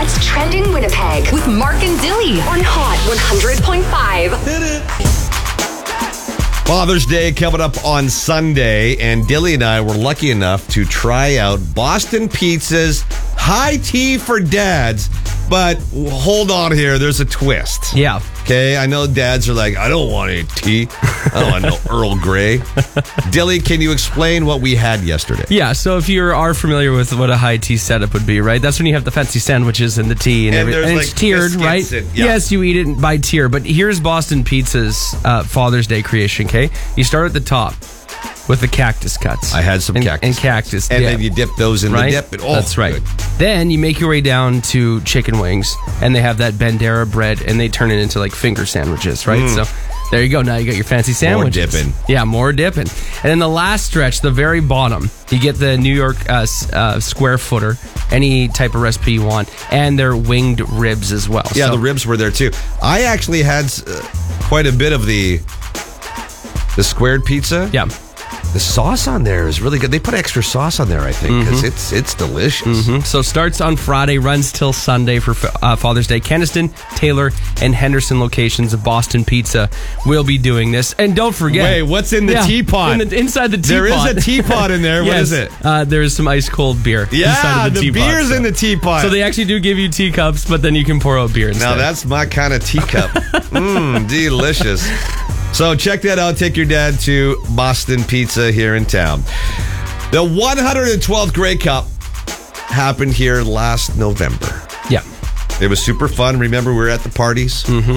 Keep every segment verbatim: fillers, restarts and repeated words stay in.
What's Trending Winnipeg with Mark and Dilly on Hot one hundred point five. Hit it. Father's Day coming up on Sunday, and Dilly and I were lucky enough to try out Boston Pizza's High Tea for Dads. But hold on here, there's a twist. Yeah. Okay, I know dads are like, I don't want any tea. I don't want no Earl Grey. Dilly, can you explain what we had yesterday? Yeah, so if you are familiar with what a high tea setup would be, right? That's when you have the fancy sandwiches and the tea and, And everything. there's, And like, it's tiered, biscuits right? and- yeah. Yes, you eat it by tier. But here's Boston Pizza's uh, Father's Day creation, okay? You start at the top with the cactus cuts. I had some and, cactus And cuts. cactus And dip, then you dip those in right? the dip. And, oh, That's right. good. Then you make your way down to chicken wings, and they have that Bandera bread, and they turn it into like finger sandwiches, right? So there you go. Now you got your fancy sandwiches. dipping. Yeah, more dipping. And then the last stretch, the very bottom, you get the New York uh, s- uh, square footer, any type of recipe you want, and their winged ribs as well. Yeah, So- the ribs were there too. I actually had uh, quite a bit of the the squared pizza. Yeah. The sauce on there is really good. They put extra sauce on there, I think, because it's it's delicious. Mhm. So starts on Friday, runs till Sunday for uh, Father's Day. Keniston, Taylor, and Henderson locations of Boston Pizza will be doing this. And don't forget... Wait, what's in the Yeah, teapot? in the- inside the teapot. There is a teapot in there. What Yes, is it? Uh, there's some ice cold beer Yeah, inside of the, the teapot. beer's so. in the teapot. So they actually do give you teacups, but then you can pour out beer instead. Now that's my kind of teacup. Mmm, delicious. So check that out. Take your dad to Boston Pizza here in town. The one hundred twelfth Grey Cup happened here last November. Yeah. It was super fun. Remember, we were at the parties. Mm-hmm.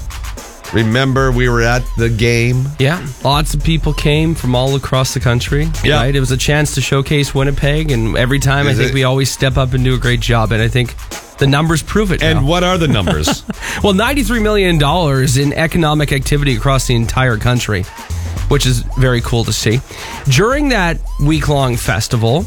Remember, we were at the game. Yeah, lots of people came from all across the country. Yeah. Right? It was a chance to showcase Winnipeg, and every time Is I think it? we always step up and do a great job, and I think the numbers prove it And now. what are the numbers? Well, ninety-three million dollars in economic activity across the entire country, which is very cool to see. During that week-long festival,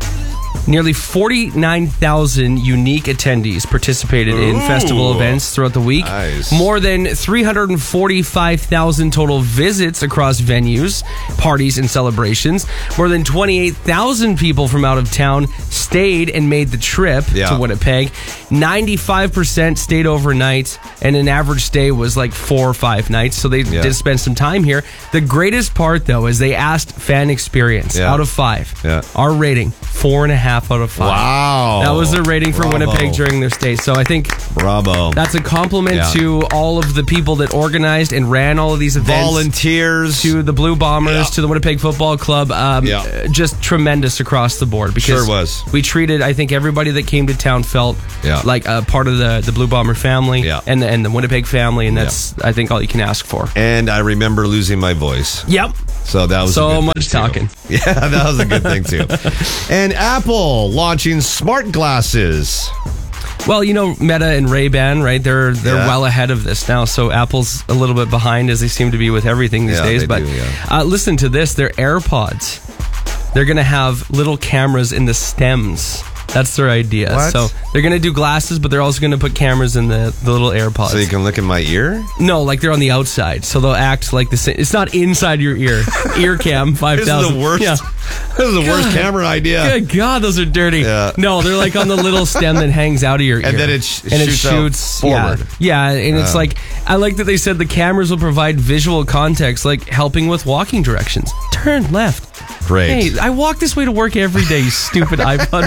nearly forty-nine thousand unique attendees participated in Ooh. festival events throughout the week. Nice. More than three hundred forty-five thousand total visits across venues, parties, and celebrations. More than twenty-eight thousand people from out of town stayed and made the trip Yeah. to Winnipeg. ninety-five percent stayed overnight, and an average stay was like four or five nights, so they Yeah. did spend some time here. The greatest part, though, is they asked fan experience Yeah. out of five. Yeah. Our rating, four and a half out of five. Wow. That was their rating for Bravo. Winnipeg during their stay. So I think Bravo. that's a compliment Yeah. to all of the people that organized and ran all of these events. Volunteers. To the Blue Bombers, Yeah. to the Winnipeg Football Club. Um, Yeah. uh, Just tremendous across the board. Because Sure was. We treated, I think, everybody that came to town felt Yeah. like a part of the, the Blue Bomber family Yeah. and, the, and the Winnipeg family, and that's, I think, all you can ask for. And I remember losing my voice. Yep. So that was a So good much thing, too. talking. Yeah, that was a good thing too. And Apple launching smart glasses. Well, you know, Meta and Ray-Ban, right? They're they're Yeah. well ahead of this now. So Apple's a little bit behind, as they seem to be with everything these Yeah, days. they But do, yeah. uh, listen to this: their AirPods. They're going to have little cameras in the stems. That's their idea. What? So they're going to do glasses, but they're also going to put cameras in the, the little AirPods. So you can look in my ear? No, like they're on the outside, so they'll act like the same. It's not inside your ear. Ear cam five This is thousand. the worst. Yeah. This is the worst camera idea. Good God, those are dirty. Yeah. No, they're like on the little stem that hangs out of your ear. And then it sh- and it shoots out shoots forward. Yeah, yeah, and it's Uh. like, I like that they said the cameras will provide visual context, like helping with walking directions. Turn left. Great. Hey, I walk this way to work every day, you stupid iPod.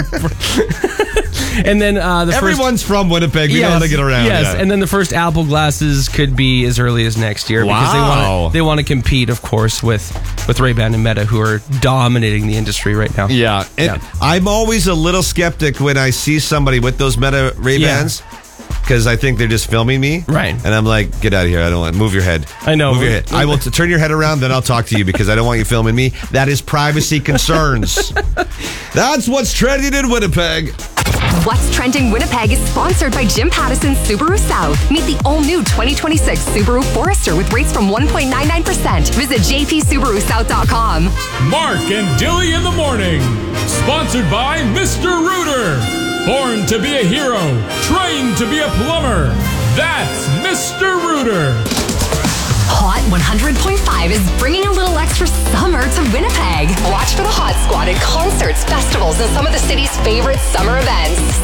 And then uh, the first... Everyone's from Winnipeg. We know how to get around. Yes, yeah. and then the first Apple glasses could be as early as next year because they Wow. want to they want to compete, of course, with with Ray-Ban and Meta, who are dominating the industry right now. Yeah, and Yeah. I'm always a little skeptic when I see somebody with those Meta Ray-Bans because I think they're just filming me. Right. And I'm like, get out of here. I don't want move your head. I know. Move your head. I will t- turn your head around, then I'll talk to you because I don't want you filming me. That is privacy concerns. That's what's trending in Winnipeg. What's Trending Winnipeg is sponsored by Jim Pattison Subaru South. Meet the all-new twenty twenty-six Subaru Forester with rates from one point nine nine percent. Visit j p subaru south dot com. Mark and Dilly in the morning. Sponsored by Mister Rooter. Born to be a hero, trained to be a plumber. That's Mister Rooter. Hot one hundred point five is bringing a little extra summer to Winnipeg. Watch for the Hot Squad at concerts, festivals, and some of the city's favorite summer events.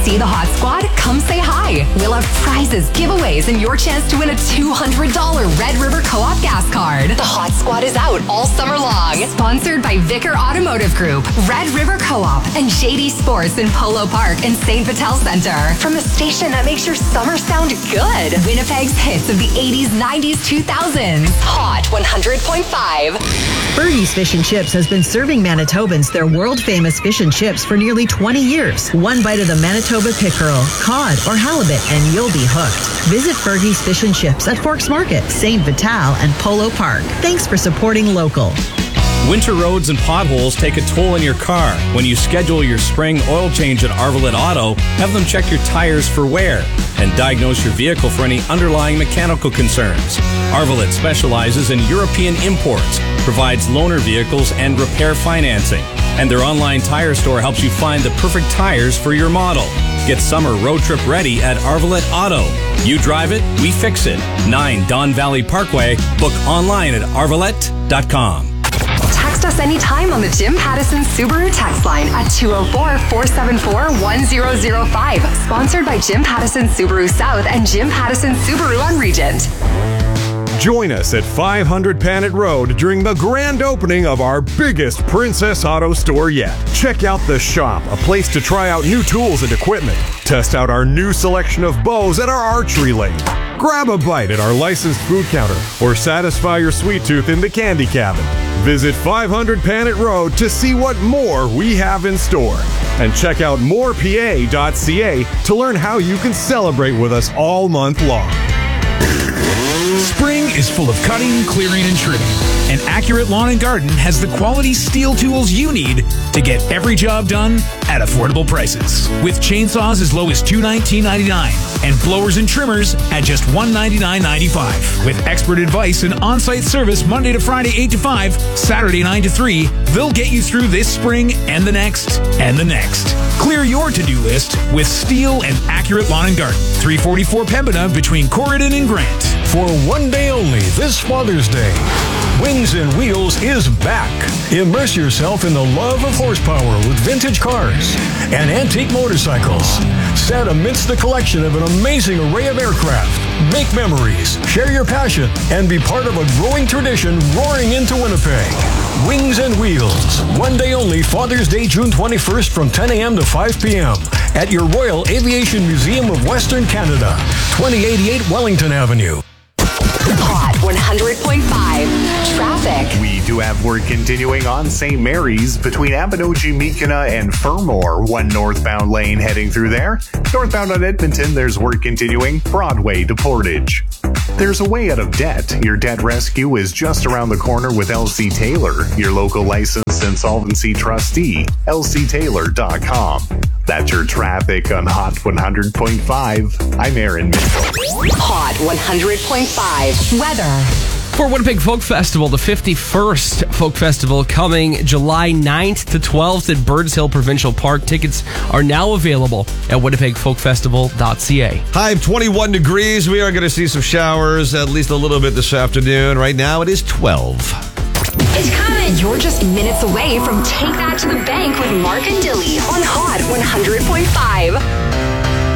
See the Hot Squad? Come say hi. We'll have prizes, giveaways, and your chance to win a two hundred dollars Red River Co-op gas card. The Hot Squad is out all summer long. Sponsored by Vicker Automotive Group, Red River Co-op, and J D Sports in Polo Park and Saint Vital Center. From the station that makes your summer sound good. Winnipeg's hits of the eighties, nineties, two thousands. Hot one hundred point five. Fergie's Fish and Chips has been serving Manitobans their world-famous fish and chips for nearly twenty years. One bite of the Manitoba pickerel, cod, or halibut, and you'll be hooked. Visit Fergie's Fish and Chips at Forks Market, Saint Vital, and Polo Park. Thanks for supporting local. Winter roads and potholes take a toll on your car. When you schedule your spring oil change at Arvolet Auto, have them check your tires for wear and diagnose your vehicle for any underlying mechanical concerns. Arvolet specializes in European imports, provides loaner vehicles and repair financing, and their online tire store helps you find the perfect tires for your model. Get summer road trip ready at Arvolet Auto. You drive it, we fix it. nine Don Valley Parkway. Book online at arvolet dot com. Text us anytime on the Jim Pattison Subaru text line at two oh four, four seven four, one oh oh five. Sponsored by Jim Pattison Subaru South and Jim Pattison Subaru on Regent. Join us at five hundred Panet Road during the grand opening of our biggest Princess Auto store yet. Check out The Shop, a place to try out new tools and equipment. Test out our new selection of bows at our archery lane. Grab a bite at our licensed food counter or satisfy your sweet tooth in the candy cabin. Visit five hundred Panet Road to see what more we have in store. And check out more P A dot C A to learn how you can celebrate with us all month long. Spring is full of cutting, clearing, and trimming. And Accurate Lawn and Garden has the quality steel tools you need to get every job done at affordable prices. With chainsaws as low as two hundred nineteen dollars and ninety-nine cents and blowers and trimmers at just one hundred ninety-nine dollars and ninety-five cents. With expert advice and on-site service Monday to Friday eight to five, Saturday nine to three, they'll get you through this spring and the next and the next. Clear your to-do list with Steel and Accurate Lawn and Garden. three forty-four Pembina between Corridon and Grant. For one day only this Father's Day, Wings and Wheels is back. Immerse yourself in the love of horsepower with vintage cars and antique motorcycles. Set amidst the collection of an amazing array of aircraft. Make memories, share your passion, and be part of a growing tradition roaring into Winnipeg. Wings and Wheels. One day only Father's Day, June twenty-first from ten a.m. to five p.m. at your Royal Aviation Museum of Western Canada, twenty eighty-eight Wellington Avenue. Hot one hundred point five. Traffic. We do have work continuing on Saint Mary's between Abinogi, Meekina, and Fermor. One northbound lane heading through there. Northbound on Edmonton, there's work continuing Broadway to Portage. There's a way out of debt. Your debt rescue is just around the corner with L C Taylor, your local licensed insolvency trustee, L C Taylor dot com. That's your traffic on Hot one hundred point five. I'm Aaron Mitchell. Hot one hundred point five. Weather. For Winnipeg Folk Festival, the fifty-first Folk Festival coming July ninth to twelfth at Birds Hill Provincial Park. Tickets are now available at winnipeg folk festival dot c a. High of twenty-one degrees. We are going to see some showers, at least a little bit this afternoon. Right now, it is twelve. It's coming. You're just minutes away from Take That to the Bank with Mark and Dilly on Hot one hundred point five.